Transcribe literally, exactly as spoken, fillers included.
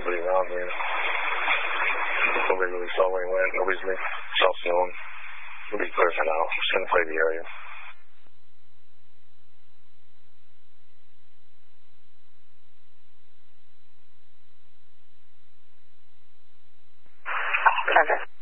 nobody around here. Nobody really saw where he went. Nobody's really saw snow. We'll be clear for now. Just going to play the area. Pleasure.